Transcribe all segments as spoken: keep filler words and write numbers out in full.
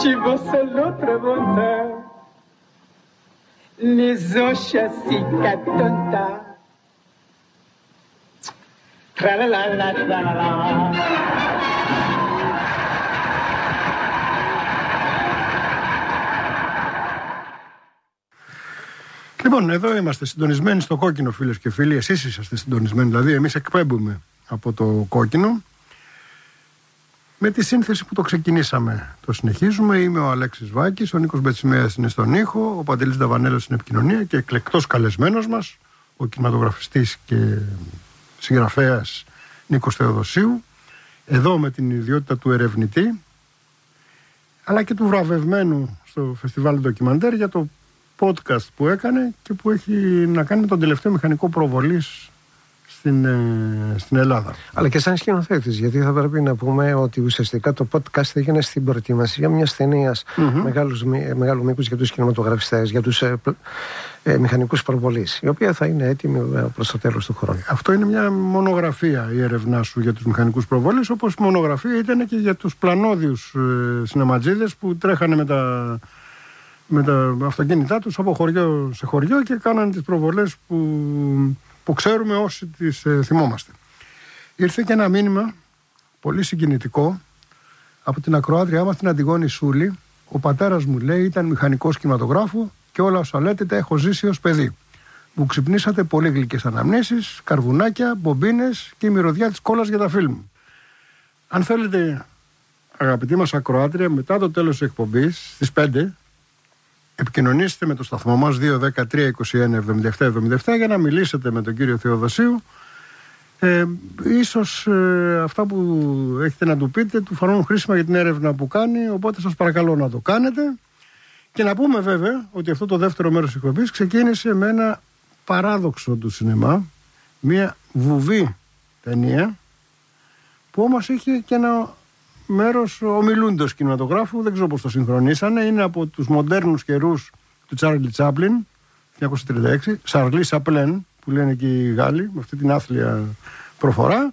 qui vont sur l'autre montagne. Les ont chassé Katonta. Tra-la-la-la, tra-la-la. Λοιπόν, εδώ είμαστε συντονισμένοι στο Κόκκινο, φίλες και φίλοι. Εσείς είσαστε συντονισμένοι, δηλαδή εμείς εκπέμπουμε από το Κόκκινο. Με τη σύνθεση που το ξεκινήσαμε, το συνεχίζουμε. Είμαι ο Αλέξης Βάκης, ο Νίκος Μπετσιμέας είναι στον ήχο, ο Παντελής Νταβανέλος στην επικοινωνία και εκλεκτός καλεσμένος μας, ο κινηματογραφιστής και συγγραφέας Νίκος Θεοδοσίου, εδώ με την ιδιότητα του ερευνητή, αλλά και του βραβευμένου στο φεστιβάλ ντοκιμαντέρ για το podcast που έκανε και που έχει να κάνει με τον τελευταίο μηχανικό προβολής στην, ε, στην Ελλάδα. Αλλά και σαν σκηνοθέτης, γιατί θα πρέπει να πούμε ότι ουσιαστικά το podcast έγινε στην προετοιμασία μιας ταινίας mm-hmm. μεγάλου μήκους για τους κινηματογραφιστές, για τους ε, ε, μηχανικούς προβολής, η οποία θα είναι έτοιμη προς το τέλος του χρόνου. Αυτό είναι μια μονογραφία, η έρευνά σου για τους μηχανικούς προβολής, όπως μονογραφία ήταν και για τους πλανόδιους ε, συναματζίδες που τρέχανε με τα με τα αυτοκίνητά τους από χωριό σε χωριό και κάνανε τις προβολές που, που ξέρουμε όσοι τις ε, θυμόμαστε. Ήρθε και ένα μήνυμα πολύ συγκινητικό από την ακροάτριά μας, την Αντιγόνη Σούλη. Ο πατέρας μου, λέει, ήταν μηχανικός κινηματογράφου και όλα όσα λέτε τα έχω ζήσει ως παιδί. Μου ξυπνήσατε πολύ γλυκές αναμνήσεις, καρβουνάκια, μπομπίνες και η μυρωδιά της κόλας για τα φιλμ. Αν θέλετε, αγαπητή μας ακροάτρια, μετά το τέλος της εκπομπής στις πέντε επικοινωνήστε με το σταθμό μας δύο ένα τρία είκοσι ένα εβδομήντα επτά εβδομήντα επτά για να μιλήσετε με τον κύριο Θεοδοσίου. Ε, ίσως ε, αυτά που έχετε να του πείτε του φανούν χρήσιμα για την έρευνα που κάνει, οπότε σας παρακαλώ να το κάνετε. Και να πούμε βέβαια ότι αυτό το δεύτερο μέρος της εκπομπής ξεκίνησε με ένα παράδοξο του σινεμά, μια βουβή ταινία που όμως είχε και ένα μέρος ομιλούντος κινηματογράφου, δεν ξέρω πώς το συγχρονίσανε, είναι από τους μοντέρνους καιρούς του Τσάρλι Τσάπλιν χίλια εννιακόσια τριάντα έξι, Σαρλί Σαπλέν που λένε και οι Γάλλοι με αυτή την άθλια προφορά,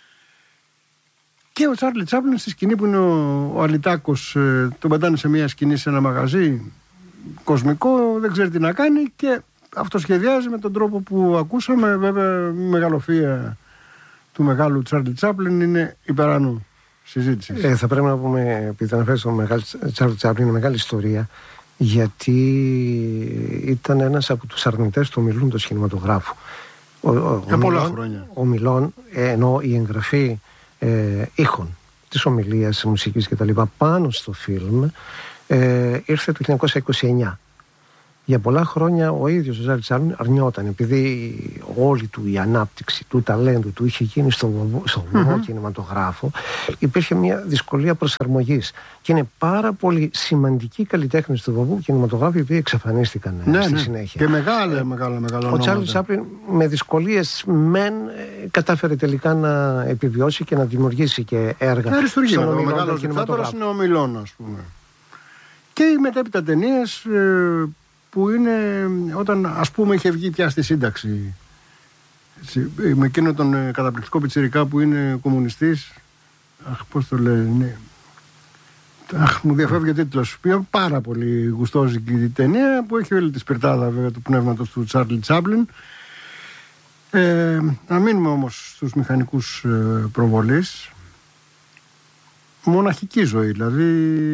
και ο Τσάρλι Τσάπλιν στη σκηνή που είναι ο, ο Αλιτάκος, ε, τον πετάνε σε μια σκηνή σε ένα μαγαζί κοσμικό, δεν ξέρει τι να κάνει και αυτοσχεδιάζει με τον τρόπο που ακούσαμε. Βέβαια η μεγαλοφία του μεγάλου Τσάρλι Τσάπλιν είναι υπεράνω συζήτηση. Ε, θα πρέπει να πούμε, επειδή αναφέρει στον μεγάλο Τσάρλι Τσάπλιν, είναι μεγάλη ιστορία, γιατί ήταν ένας από τους αρνητές του ομιλούντος κινηματογράφου. Ο, ο, Για πολλά χρόνια. Ομιλών, ενώ η εγγραφή ε, ήχων της ομιλίας, της μουσικής κτλ. Πάνω στο φιλμ ε, ήρθε το χίλια εννιακόσια είκοσι εννιά. Για πολλά χρόνια ο ίδιος ο Τσάρλι Τσάπλιν αρνιόταν, επειδή όλη του η ανάπτυξη του ταλέντου του είχε γίνει στο βουβό mm-hmm. κινηματογράφο, υπήρχε μια δυσκολία προσαρμογής. Και είναι πάρα πολύ σημαντικοί καλλιτέχνες του βουβού κινηματογράφου οι οποίοι εξαφανίστηκαν ναι, στη ναι. συνέχεια. Και μεγάλα, μεγάλα, μεγάλα. Ο Τσάρλι Τσάπλιν με δυσκολίες μεν κατάφερε τελικά να επιβιώσει και να δημιουργήσει και έργα. Αριστουργήματα. Ο μεγάλος δικτάτορας είναι ο Μιλών, ας πούμε. Και οι μετέπειτα ταινίες ε, που είναι όταν, ας πούμε, είχε βγει πια στη σύνταξη με εκείνο τον ε, καταπληκτικό πιτσιρικά που είναι κομμουνιστής. Αχ, πώς το λένε, ναι. Αχ, μου διαφεύγει ο τίτλος. Πήγα πάρα πολύ γουστόζικη ταινία που έχει όλη τη σπιρτάδα βέβαια του πνεύματος του Τσάρλι Τσάπλιν. Ε, να μείνουμε όμως στους μηχανικούς ε, προβολής. Μοναχική ζωή, δηλαδή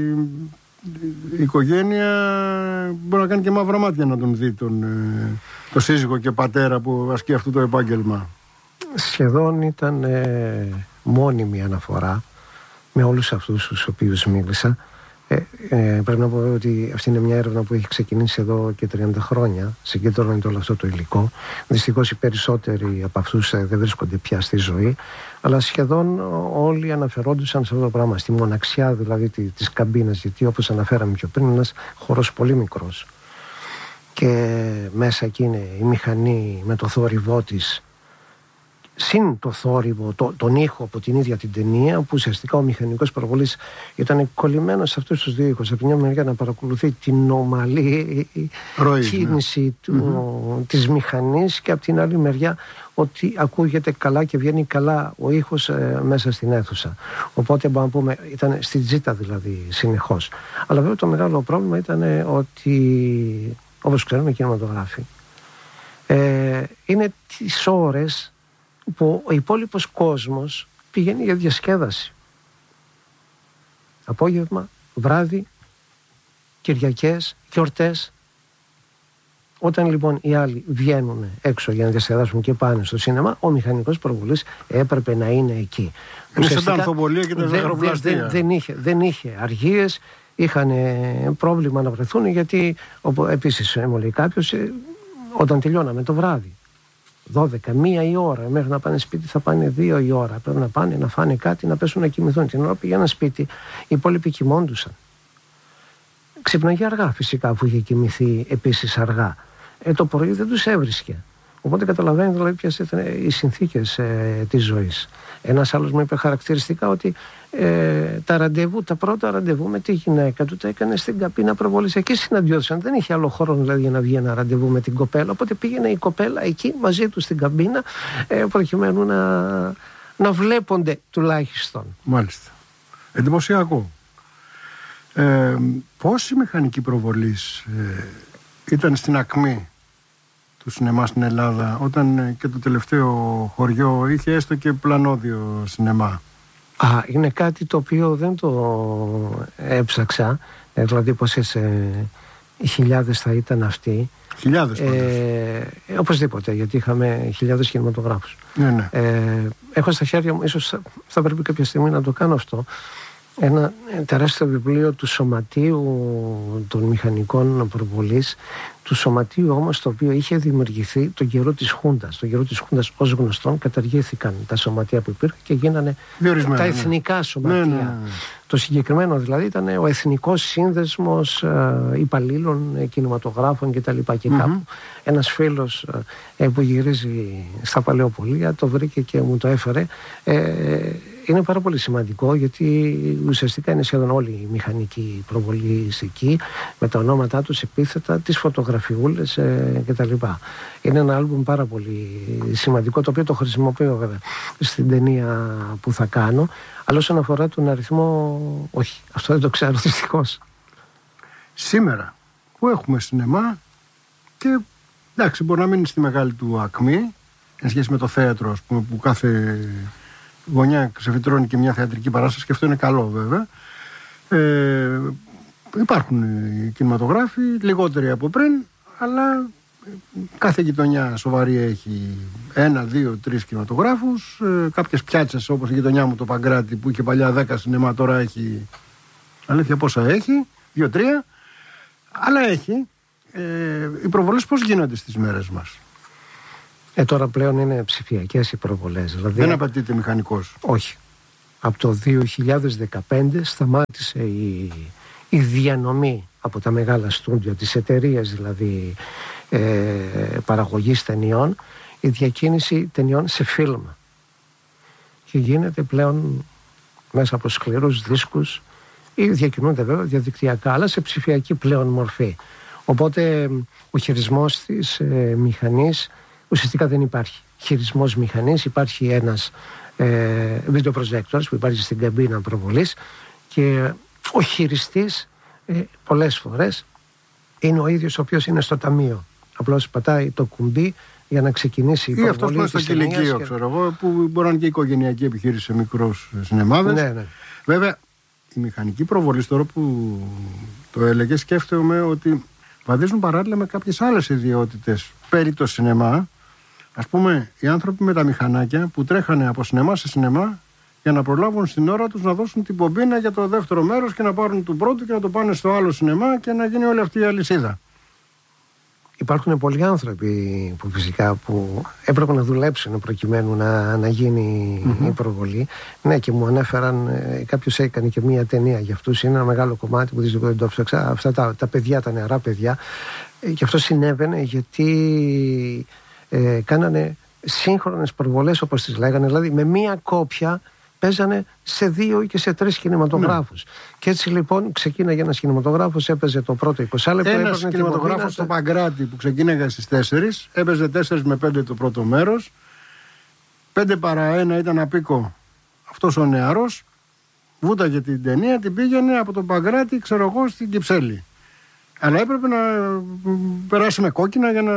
η οικογένεια μπορεί να κάνει και μαύρα μάτια να τον δει τον, το σύζυγο και πατέρα που ασκεί αυτό το επάγγελμα. Σχεδόν ήταν ε, μόνιμη αναφορά με όλους αυτούς τους οποίους μίλησα. Ε, ε, πρέπει να πω ότι αυτή είναι μια έρευνα που έχει ξεκινήσει εδώ και τριάντα χρόνια. Συγκεντρώνεται όλο αυτό το υλικό. Δυστυχώς οι περισσότεροι από αυτούς ε, δεν βρίσκονται πια στη ζωή, αλλά σχεδόν όλοι αναφερόντουσαν σε αυτό το πράγμα, στη μοναξιά δηλαδή της καμπίνας, γιατί όπως αναφέραμε πιο πριν, ένας χώρος πολύ μικρός και μέσα εκεί είναι η μηχανή με το θόρυβό της συν το θόρυβο, το, τον ήχο από την ίδια την ταινία, που ουσιαστικά ο μηχανικός προβολής ήταν κολλημένος σε αυτούς τους δύο ήχους. Από μια μεριά να παρακολουθεί την ομαλή Ροή, κίνηση ναι. του, mm-hmm. της μηχανής, και από την άλλη μεριά ότι ακούγεται καλά και βγαίνει καλά ο ήχος ε, μέσα στην αίθουσα. Οπότε μπορούμε να πούμε, ήταν στη τζίτα δηλαδή συνεχώς. Αλλά βέβαια το μεγάλο πρόβλημα ήταν ε, ότι, όπως ξέρουμε, οι κινηματογράφοι ε, είναι τις ώρες που ο υπόλοιπος κόσμος πηγαίνει για διασκέδαση. Απόγευμα, βράδυ, Κυριακές, γιορτές. Όταν λοιπόν οι άλλοι βγαίνουν έξω για να διασκεδάσουν και πάνε στο σίνεμα, ο μηχανικός προβολής έπρεπε να είναι εκεί. Είναι σαν τα ανθοπολία και τα ζαχαροπλαστεία. Δεν, δεν, είχε, δεν είχε αργίες, είχαν πρόβλημα να βρεθούν, γιατί επίσης μου λέει κάποιος, όταν τελειώναμε το βράδυ, δώδεκα, μία η ώρα, μέχρι να πάνε σπίτι θα πάνε δύο η ώρα. Πρέπει να πάνε να φάνε κάτι, να πέσουν να κοιμηθούν. Την ώρα πήγαιναν σπίτι, οι υπόλοιποι κοιμώντουσαν. Ξύπναγε αργά φυσικά, αφού είχε κοιμηθεί επίσης αργά. Ε, το πρωί δεν τους έβρισκε. Οπότε καταλαβαίνετε δηλαδή ποιες ήταν οι συνθήκες ε, της ζωής. Ένας άλλος μου είπε χαρακτηριστικά ότι ε, τα ραντεβού, τα πρώτα ραντεβού με τη γυναίκα του τα έκανε στην καμπίνα προβολής. Εκεί συναντιόντουσαν. Δεν είχε άλλο χρόνο δηλαδή για να βγει ένα ραντεβού με την κοπέλα. Οπότε πήγαινε η κοπέλα εκεί μαζί του στην καμπίνα, ε, προκειμένου να, να βλέπονται τουλάχιστον. Μάλιστα. Εντυπωσιακό. Ε, πόση μηχανική προβολής ε, ήταν στην ακμή του σινεμά στην Ελλάδα, όταν και το τελευταίο χωριό είχε έστω και πλανόδιο σινεμά? Α, είναι κάτι το οποίο δεν το έψαξα, ε, δηλαδή πόσες ε, χιλιάδες θα ήταν αυτοί. Χιλιάδες πάντως. Ε, ε, οπωσδήποτε, γιατί είχαμε χιλιάδες κινηματογράφους. Ναι, ναι. Ε, έχω στα χέρια μου, ίσως θα, θα πρέπει κάποια στιγμή να το κάνω αυτό, ένα τεράστιο βιβλίο του Σωματείου των Μηχανικών Προβολής, του Σωματείου όμως το οποίο είχε δημιουργηθεί τον καιρό της Χούντας. Τον καιρό της Χούντας, ως γνωστόν, καταργήθηκαν τα σωματεία που υπήρχαν και γίνανε τα εθνικά ναι. σωματεία. Ναι, ναι, ναι. Το συγκεκριμένο δηλαδή ήταν ο Εθνικός Σύνδεσμος ε, Υπαλλήλων ε, Κινηματογράφων κτλ. Και, και mm-hmm. κάπου ένας φίλος ε, που γυρίζει στα Παλαιοπολία το βρήκε και μου το έφερε. Ε, είναι πάρα πολύ σημαντικό, γιατί ουσιαστικά είναι σχεδόν όλοι οι μηχανικοί προβολείς εκεί, με τα ονόματά τους επίθετα, τις φωτογραφιούλες ε, κτλ. Είναι ένα άλμπουμ πάρα πολύ σημαντικό, το οποίο το χρησιμοποιώ βέβαια στην ταινία που θα κάνω. Αλλά όσον αφορά τον αριθμό, όχι, αυτό δεν το ξέρω δυστυχώς. Σήμερα που έχουμε σινεμά και εντάξει, μπορεί να μείνει στη μεγάλη του ακμή, εν σχέση με το θέατρο, ας πούμε, που κάθε γωνιά ξεφυτρώνει και μια θεατρική παράσταση, και αυτό είναι καλό βέβαια. Ε, υπάρχουν κινηματογράφοι, λιγότεροι από πριν, αλλά κάθε γειτονιά σοβαρή έχει ένα, δύο, τρεις κινηματογράφους. Ε, κάποιες πιάτσες, όπως η γειτονιά μου το Παγκράτη, που είχε παλιά δέκα σινεμά, τώρα έχει, αλήθεια πόσα έχει, δύο, τρία, αλλά έχει. Ε, οι προβολές πώς γίνονται στις μέρες μας? Ε, τώρα πλέον είναι ψηφιακές οι προβολές. Δηλαδή, δεν απαιτείται μηχανικός. Όχι. Από το δύο χιλιάδες δεκαπέντε σταμάτησε η, η διανομή από τα μεγάλα στούντιο, τις εταιρείες δηλαδή ε, παραγωγής ταινιών, η διακίνηση ταινιών σε φιλμ. Και γίνεται πλέον μέσα από σκληρούς δίσκους, ή διακινούνται βέβαια διαδικτυακά, αλλά σε ψηφιακή πλέον μορφή. Οπότε ο χειρισμός της ε, μηχανής ουσιαστικά δεν υπάρχει. Χειρισμός μηχανής, υπάρχει ένας ε, video projectors που υπάρχει στην καμπίνα προβολής, και ο χειριστής ε, πολλές φορές είναι ο ίδιος ο οποίος είναι στο ταμείο. Απλώς πατάει το κουμπί για να ξεκινήσει η προβολή. Ή αυτός που είναι στο κηλικείο, και... ξέρω εγώ, που μπορεί να είναι και οικογενειακή επιχείρηση σε μικρούς σινεμάδες. Ναι, ναι. Βέβαια, η μηχανική προβολή, τώρα που το έλεγε, σκέφτομαι ότι βαδίζουν παράλληλα με κάποιες άλλες ιδιότητες περί το σινεμά. Ας πούμε, οι άνθρωποι με τα μηχανάκια που τρέχανε από σινεμά σε σινεμά για να προλάβουν στην ώρα τους να δώσουν την πομπίνα για το δεύτερο μέρος και να πάρουν τον πρώτο και να το πάνε στο άλλο σινεμά και να γίνει όλη αυτή η αλυσίδα. Υπάρχουν πολλοί άνθρωποι που φυσικά που έπρεπε να δουλέψουν προκειμένου να, να γίνει mm-hmm. η προβολή. Ναι, και μου ανέφεραν, ε, κάποιος έκανε και μία ταινία για αυτούς. Είναι ένα μεγάλο κομμάτι που δεν το ψάξα. Αυτά τα, τα παιδιά, τα νεαρά παιδιά. Ε, και αυτό συνέβαινε γιατί ε, κάνανε σύγχρονες προβολές, όπως τις λέγανε, δηλαδή με μία κόπια παίζανε σε δύο ή και σε τρεις κινηματογράφους. Ναι. Και έτσι λοιπόν ξεκίναγε ένας κινηματογράφος, έπαιζε το πρώτο είκοσι λεπτό. Ένας κινηματογράφος στο Παγκράτη που ξεκίναγε στις τέσσερις, έπαιζε τέσσερις με πέντε το πρώτο μέρος. πέντε παρά ένα ήταν απίκο αυτός ο νεαρός. Βούταγε την ταινία, την πήγαινε από τον Παγκράτη, ξέρω εγώ, στην Κυψέλη. Αλλά έπρεπε να περάσει με κόκκινα για να.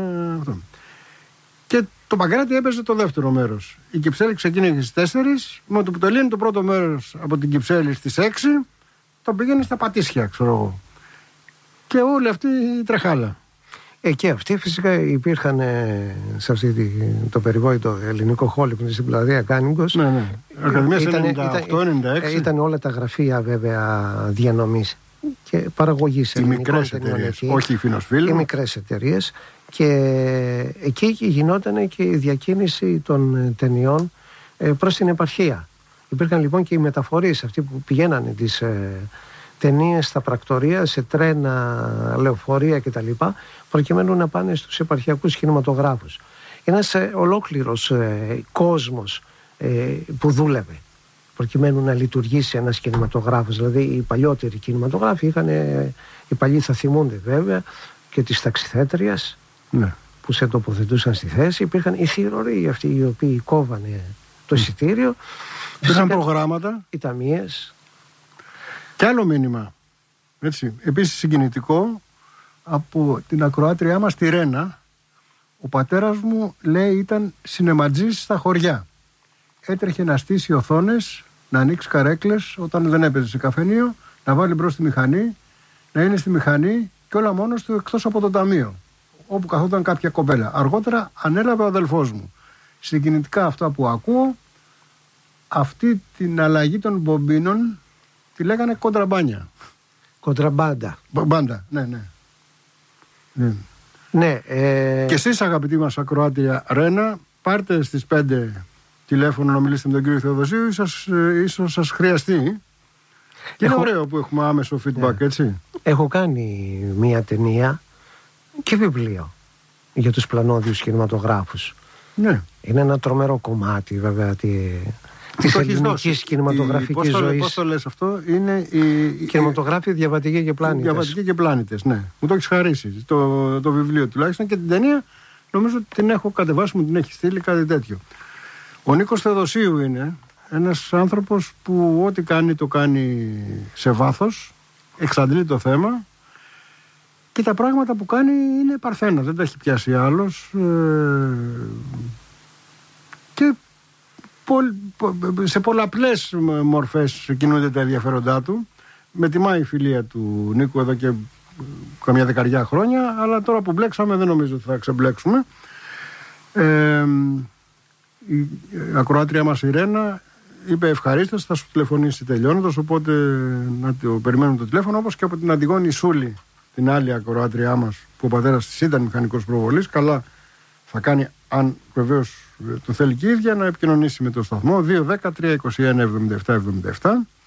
Και το Παγκράτη έπαιζε το δεύτερο μέρος. Η Κυψέλη ξεκίνησε στις τέσσερις, με το που τελείωνε το πρώτο μέρος από την Κυψέλη στις έξι, το πήγαινε στα Πατήσια, ξέρω εγώ. Και όλη αυτή η τρεχάλα. Ε, και αυτοί φυσικά υπήρχαν ε, σε αυτή τη, το περιβόητο ελληνικό χώλι που είναι στην πλατεία Κάνιγκος. Ναι, ναι. Ακαδημίας ενενήντα οκτώ ενενήντα έξι. Ήταν όλα τα γραφεία βέβαια διανομής και παραγωγής ελληνικών μικρές εταιρείες, όχι οι φινοσφίλοι. Οι μικρές εταιρείες. Και εκεί γινόταν και η διακίνηση των ταινιών ε, προς την επαρχία. Υπήρχαν λοιπόν και οι μεταφορείς, αυτοί που πηγαίνανε τις ε, ταινίες στα πρακτορία, σε τρένα, λεωφορεία κτλ, προκειμένου να πάνε στους επαρχιακούς κινηματογράφους. Ένας ε, ολόκληρος ε, κόσμος ε, που δούλευε προκειμένου να λειτουργήσει ένας κινηματογράφος. Δηλαδή οι παλιότεροι κινηματογράφοι είχαν, ε, οι παλιοί θα θυμούνται βέβαια, και της ταξιθέτριας, ναι, που σε τοποθετούσαν στη θέση. Υπήρχαν οι θηροροί αυτοί οι οποίοι κόβανε το εισιτήριο. Υπήρχαν προγράμματα. Οι ταμείες. Και άλλο μήνυμα. Έτσι. Επίσης συγκινητικό, από την ακροάτριά μας τη Ρένα, ο πατέρας μου λέει ήταν σινεματζής στα χωριά. Έτρεχε να στήσει οθόνες, να ανοίξει καρέκλες όταν δεν έπαιζε σε καφενείο, να βάλει μπρος τη μηχανή, να είναι στη μηχανή και όλα μόνος του εκτός από το ταμείο, όπου καθόταν κάποια κοπέλα. Αργότερα ανέλαβε ο αδελφός μου. Συγκινητικά αυτά που ακούω, αυτή την αλλαγή των μπομπίνων τη λέγανε κοντραμπάνια. Κοντραμπάντα. Μπάντα, ναι, ναι. ναι. ναι ε... Και εσείς αγαπητοί μας ακροάτρια Ρένα, πάρτε στις πέντε τηλέφωνο να μιλήσετε με τον κύριο Θεοδοσίου, ίσως, ίσως σας χρειαστεί. Και είναι Έχω... ωραίο που έχουμε άμεσο feedback, ναι, έτσι. Έχω κάνει μία ταινία και βιβλίο για τους πλανόδιους κινηματογράφους. Ναι. Είναι ένα τρομερό κομμάτι βέβαια τη, της ελληνικής κινηματογραφικής η, ζωής. Πώς το λες αυτό? Είναι η κινηματογράφοι διαβατικοί και πλάνητες. Διαβατικοί και πλάνητες, ναι. Μου το έχεις χαρίσει το, το βιβλίο τουλάχιστον, και την ταινία νομίζω ότι την έχω κατεβάσει, μου την έχει στείλει, κάτι τέτοιο. Ο Νίκος Θεοδοσίου είναι ένας άνθρωπος που ό,τι κάνει το κάνει σε βάθος, εξαντλεί το θέμα και τα πράγματα που κάνει είναι παρθένα, δεν τα έχει πιάσει άλλος, ε, και σε πολλαπλές μορφές κινούνται τα ενδιαφέροντά του. Με τιμάει η φιλία του Νίκου εδώ και καμιά δεκαριά χρόνια, αλλά τώρα που μπλέξαμε δεν νομίζω ότι θα ξεμπλέξουμε. Ε, η ακροάτρια μας η Ρένα είπε ευχαρίστως, θα σου τηλεφωνήσει τελειώνοντας, οπότε να το περιμένουμε το τηλέφωνο, όπως και από την Αντιγόνη Σούλη, την άλλη ακροάτριά μας, που ο πατέρας της ήταν μηχανικός προβολής. Καλά θα κάνει, αν βεβαίως το θέλει και η ίδια, να επικοινωνήσει με το σταθμό δύο δέκα τρία είκοσι ένα εβδομήντα επτά εβδομήντα επτά.